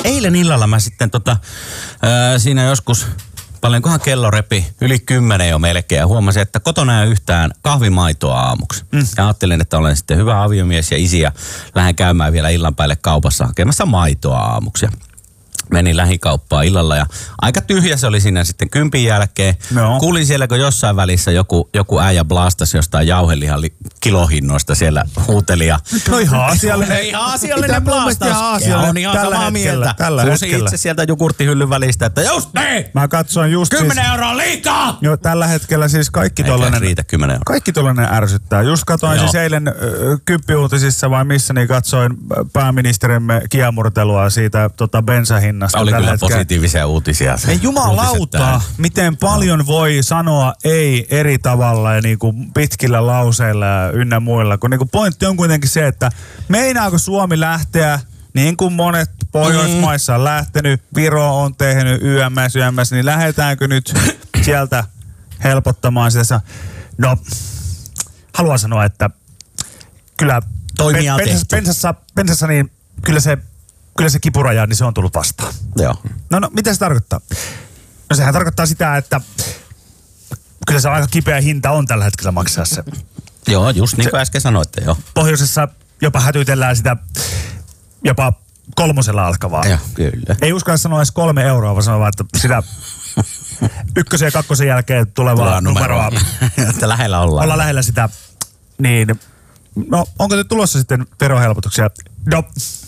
eilen illalla mä sitten siinä joskus, paljonkohan kello repi, yli 10 jo melkein, ja huomasin, että kotona ei yhtään kahvimaitoa aamuksi. Ja ajattelin, että olen sitten hyvä aviomies ja isi ja lähden käymään vielä illan päälle kaupassa hakemassa maitoa aamuksi. Menin lähikauppaan illalla ja aika tyhjä se oli siinä sitten 10 jälkeen. No. Kuulin siellä, kun jossain välissä joku äijä blastasi jostain jauhelihan kilohinnoista siellä huuteli. No ihan asiallinen. Ihan asiallinen blastaus. On ihan samaa mieltä. Kuusi itse sieltä jogurttihyllyn välistä, että just niin! Mä katsoin just 10 euroa liikaa! Joo, tällä hetkellä siis kaikki tollanen... riitä 10 euroa. Kaikki tollanen ärsyttää. Just katsoin siis eilen Kymppi-uutisissa vai missä, niin katsoin pääministerimme kiemurtelua siitä bensahinnasta. Oli kyllä positiivisia uutisia. Ei jumalauta, miten paljon voi sanoa ei eri tavalla ja niinku pitkillä lauseilla ja ynnä muilla. Kun niinku pointti on kuitenkin se, että meinaako Suomi lähteä, niin kuin monet Pohjoismaissa on lähtenyt, Viro on tehnyt YMS, niin lähdetäänkö nyt sieltä helpottamaan sitä? No, haluan sanoa, että kyllä bensassa niin kyllä se kipuraja, niin se on tullut vastaan. Joo. No, mitä se tarkoittaa? No sehän tarkoittaa sitä, että kyllä se aika kipeä hinta on tällä hetkellä maksaa se. Joo, just niin kuin äsken sanoitte, joo. Pohjoisessa jopa hätytellään sitä jopa 3 alkavaa. Joo, kyllä. Ei uskalla sanoa edes 3 euroa, vaan sanoa, että sitä 1 ja 2 jälkeen tulevaa numeroa. Että lähellä ollaan. Ollaan lähellä sitä. Niin, no onko te tulossa sitten verohelpotuksia? No,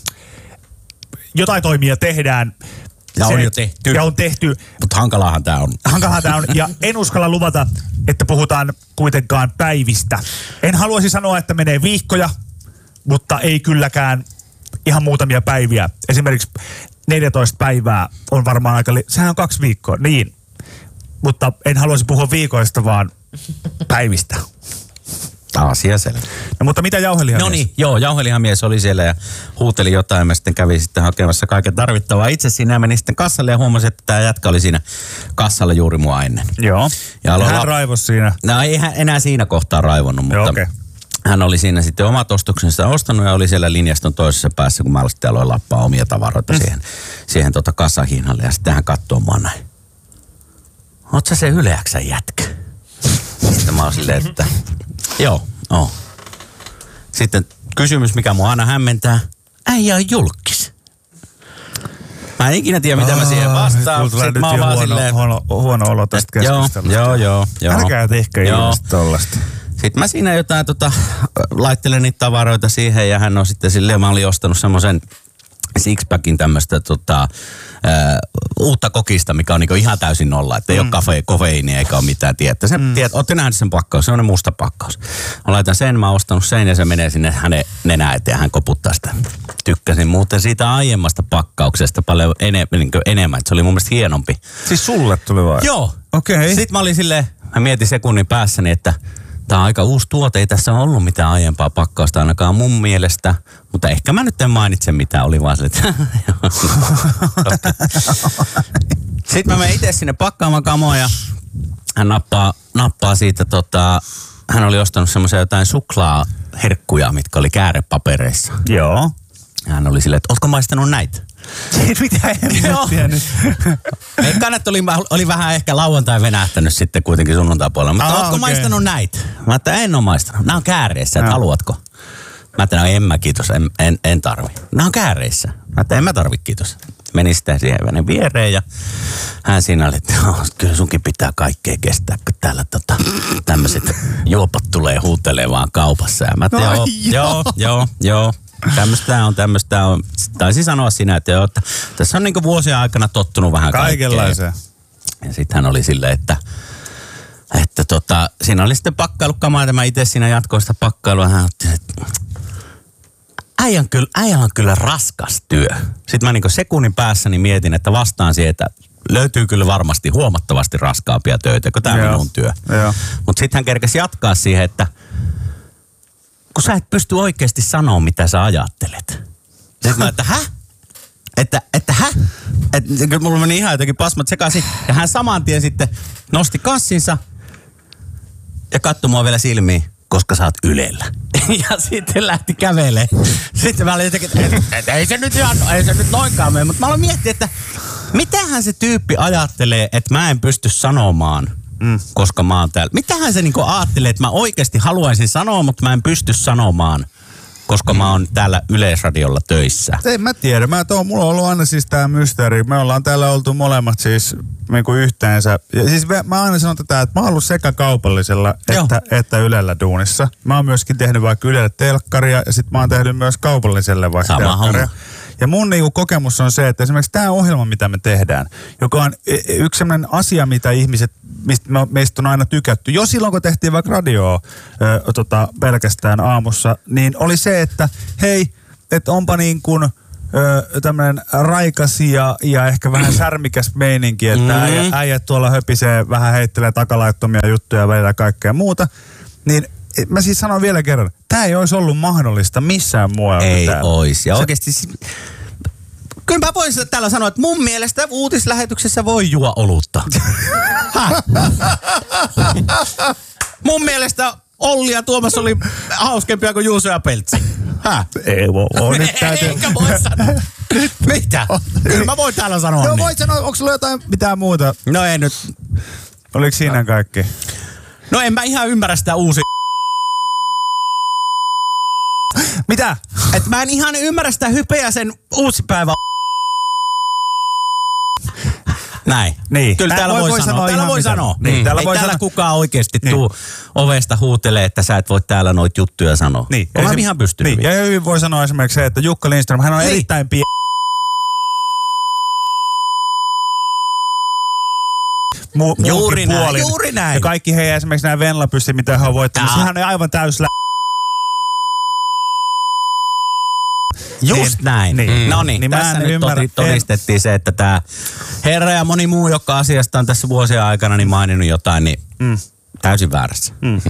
jotain toimia tehdään. Ja on jo tehty. Ja on tehty. Mutta hankalahan tää on. Hankalahan tää on. Ja en uskalla luvata, että puhutaan kuitenkaan päivistä. En haluaisi sanoa, että menee viikkoja, mutta ei kylläkään ihan muutamia päiviä. Esimerkiksi 14 päivää on varmaan aika... Sehän on 2 viikkoa, niin. Mutta en haluaisi puhua viikoista, vaan päivistä. Asia selvä. No mutta mitä jauhelihamies? No niin, joo, jauhelihamies oli siellä ja huuteli jotain ja mä sitten kävin sitten hakemassa kaiken tarvittavaa. Itse siinä menin sitten kassalle ja huomasin, että tämä jätkä oli siinä kassalla juuri mua ennen. Joo. Ja hän raivos siinä. No ei hän enää siinä kohtaa raivonnut, mutta joo, okay. Hän oli siinä sitten omat ostoksensa ostanut ja oli siellä linjaston toisessa päässä, kun mä sitten aloin lappaa omia tavaroita siihen kassahinnalle ja sitten hän katsoo mua näin. Oot sä se Yleäksän jätkä? Sitten mä oon silleen, että joo. Sitten kysymys, mikä mua aina hämmentää. Äijä on julkkis. Mä en ikinä tiedä, mitä mä siihen vastaan. Sitten mä oon vaan silleen... Huono olo tästä keskustelusta. Joo. Älkää tehkö ilmeisesti tollaista. Sitten mä siinä jotain laittelen niitä tavaroita siihen ja hän on sitten silleen, mä olin ostanut semmoisen sixpackin tämmöistä uutta kokista, mikä on niinku ihan täysin nolla. Että ei ole kofeiinia eikä ole mitään tietää. Ootte nähnyt sen pakkaus? Se on musta pakkaus. Mä laitan sen, mä oon ostanut sen ja se menee sinne hänen nenään eteen ja hän koputtaa sitä. Tykkäsin muuten siitä aiemmasta pakkauksesta paljon enemmän. Se oli mun mielestä hienompi. Siis sulle tuli vai? Joo. Okei. Okay. Sitten mä olin silleen, mä mietin sekunnin päässäni, että tää on aika uusi tuote, ei tässä ole ollut mitään aiempaa pakkausta ainakaan mun mielestä, mutta ehkä mä nyt en mainitse mitään, oli vaan sille, että Sitten mä menen itse sinne pakkaamaan kamoja ja hän nappaa siitä, hän oli ostanut semmoisia jotain suklaaherkkuja, mitkä oli käärepapereissa. Joo. Ja hän oli silleen, että ootko maistanut näitä? Mitä en tiennyt. Kannat oli vähän ehkä lauantai venähtänyt sitten kuitenkin sunnuntaipuolella. Mutta ootko maistanut näitä? Mä ajattelin, en ole maistanut. Nämä on kääreissä, että haluatko? Mä ajattelin, no en mä kiitos, en tarvi. Nämä on kääreissä. Mä ajattelin, en mä tarvi kiitos. Menin sitten siihen hänen viereen ja hän siinä oli, että kyllä sunkin pitää kaikkea kestää, kun täällä tämmöiset juopat tulee huutelemaan kaupassa. Ja mä ajattelin, joo. Tämmöistä on. Taisin sanoa sinä, että tässä on niinku vuosien aikana tottunut vähän kaikenlaiseen. Ja sitten hän oli silleen, että siinä oli sitten pakkailukamaa, että mä itse siinä jatkoin sitä pakkailua. Hän otti, että äijällä on kyllä raskas työ. Sitten mä niinku sekunnin päässäni mietin, että vastaan siihen, että löytyy kyllä varmasti huomattavasti raskaampia töitä, kun tämä on minun työ. Mutta sitten hän kerkesi jatkaa siihen, että kun sä et pysty oikeasti sanoa, mitä sä ajattelet. Sitten mä, että hä? Että mulla meni ihan jotenkin pasmat sekaisin. Ja hän saman tien sitten nosti kassinsa ja katsoi mua vielä silmiin, koska sä oot Ylellä. Ja sitten lähti kävelemään. Sitten mä olin jotenkin, että ei se nyt noinkaan mene. Mutta mä aloin miettiä, että mitähän se tyyppi ajattelee, että mä en pysty sanomaan, koska mä oon täällä. Mitähän se niinku ajattelee, että mä oikeasti haluaisin sanoa, mutta mä en pysty sanomaan, koska mä oon täällä Yleisradiolla töissä. En mä tiedä. Mulla on ollut aina siis tää mysteeri. Me ollaan täällä oltu molemmat siis niinku yhteensä. Ja siis mä aina sanon tätä, että mä oon ollut sekä kaupallisella että Ylellä duunissa. Mä oon myöskin tehnyt vaikka Ylelle telkkaria ja sit mä oon tehnyt myös kaupalliselle vaikka telkkaria. Ja mun niinku kokemus on se, että esimerkiksi tämä ohjelma, mitä me tehdään, joka on yksi sellainen asia, mitä ihmiset, meistä on aina tykätty. Jo silloin, kun tehtiin vaikka radioa pelkästään aamussa, niin oli se, että hei, että onpa niin kuin tämmöinen raikas ja ehkä vähän särmikäs meininki, että äijät tuolla höpisee, vähän heittelee takalaittomia juttuja välillä ja kaikkea muuta. Niin mä siis sanon vielä kerran, tää ei olisi ollut mahdollista missään muualla. Ei ois. Ja oikeasti kyllä mä voisin täällä sanoa, että mun mielestä uutislähetyksessä voi juo olutta. Mun mielestä Olli ja Tuomas oli hauskempia kuin Juuso ja Peltsi. Ei voi. Nyt täytyy. Eikä voi sanoa. Mitä? Kyllä mä voin täällä sanoa niin. Voit sanoa, onko sulla jotain mitään muuta? No ei nyt. Oliko siinä kaikki? No en mä ihan ymmärrä sitä uusi. Mitä? Et mä en ihan ymmärrä sitä hypeä sen uusi päivä. Näin. Niin. Kyllä täällä voi sanoa. Täällä voi sanoa. Niin. Ei täällä kukaan oikeasti tuu ovesta huutelee, että sä et voi täällä noita juttuja sanoa. Niin. Mä ihan pystynyt. Niin. Ja hyvin voi sanoa esimerkiksi se, että Jukka Lindström, hän on erittäin juuri näin. Ja kaikki heidän esimerkiksi nämä Venla-pyssi, mitä hän on voittanut, sehän on aivan Just näin. Noniin, tässä nyt todistettiin se, että tämä herra ja moni muu, joka asiasta on tässä vuosien aikana niin maininnut jotain, niin täysin väärässä.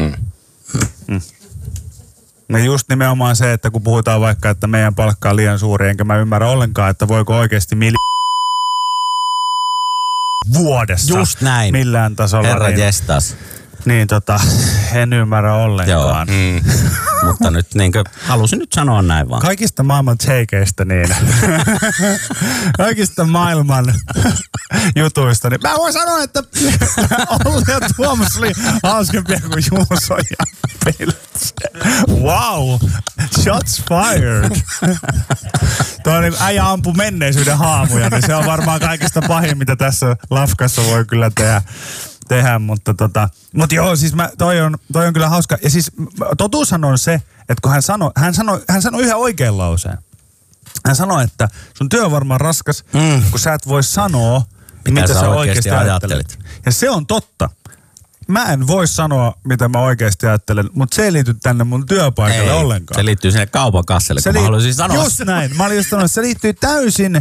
No just nimenomaan se, että kun puhutaan vaikka, että meidän palkka on liian suuri, enkä mä ymmärrä ollenkaan, että voiko oikeasti vuodessa. Just näin. Millään tasolla. Herra jestas. Niin en ymmärrä ollenkaan. Mutta nyt niinkö, halusin nyt sanoa näin vaan. Kaikista maailman takeista niin. Kaikista maailman jutuista niin. Mä voin sanoa, että Olli ja Tuomas oli hauskempia kuin Juuso ja Peltsi. Wow. Shots fired. Toi äijä ampui menneisyyden haamuja, niin se on varmaan kaikista pahin, mitä tässä lafkassa voi kyllä tehdä, mutta joo, siis toi on kyllä hauska. Ja siis totuushan on se, että kun hän sanoi yhden oikean lauseen. Hän sanoi, että sun työ on varmaan raskas, kun sä et voi sanoa, mitä sä oikeasti ajattelet. Ja se on totta. Mä en voi sanoa, mitä mä oikeasti ajattelen, mutta se ei liity tänne mun työpaikalle ollenkaan. Se liittyy sinne kaupan kassalle, kun mä haluaisin sanoa. Just näin. Mä olin just sanonut, että se liittyy täysin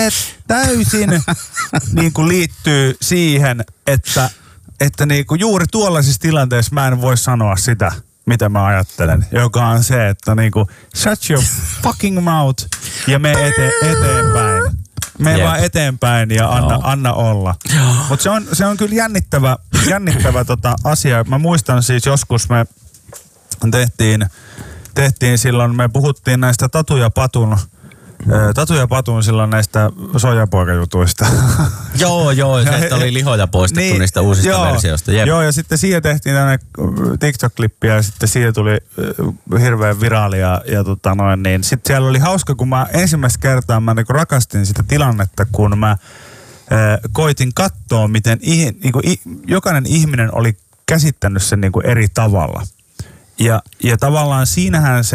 niin kuin liittyy siihen, että niin kuin juuri tuollaisissa tilanteissa mä en voi sanoa sitä, mitä mä ajattelen. Joka on se, että niin kuin shut your fucking mouth ja mene eteenpäin. Mene vaan eteenpäin ja anna olla. Mutta se on kyllä jännittävä asia. Mä muistan siis joskus me tehtiin silloin, me puhuttiin näistä Tatu ja Patun silloin näistä sojapoikajutuista. Joo, se että oli lihoja poistettu niistä uusista versioista. Jep. Joo, ja sitten siihen tehtiin tämmöinen TikTok-klippi ja sitten siihen tuli hirveän viraali ja niin sitten siellä oli hauska, kun mä ensimmäistä kertaa mä niinku rakastin sitä tilannetta, kun mä koitin katsoa, miten jokainen ihminen oli käsittänyt sen niinku eri tavalla. Ja tavallaan siinähän se